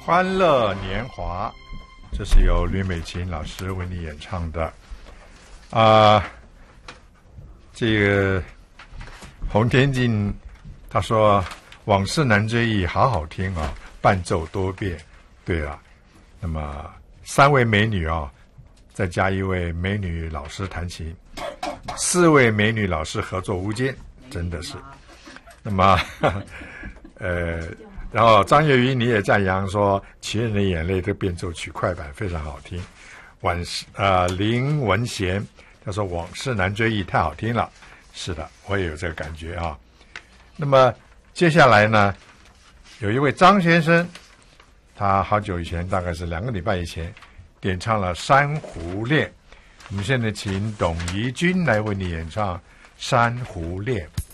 欢乐年华，这是由吕美琴老师为你演唱的。这个洪天敬他说往事难追忆，好好听啊，伴奏多变。对了，那么3位美女啊，再加1位美女老师弹琴，4位美女老师合作无间，真的是。那么然后张月瑜你也赞扬说《情人的眼泪》的变奏曲快板非常好听。林文贤他说往事难追忆太好听了，是的，我也有这个感觉啊。那么接下来呢，有一位张先生，他好久以前，大概是2个礼拜以前点唱了《珊瑚恋》，我们现在请董怡君来为你演唱《珊瑚恋》。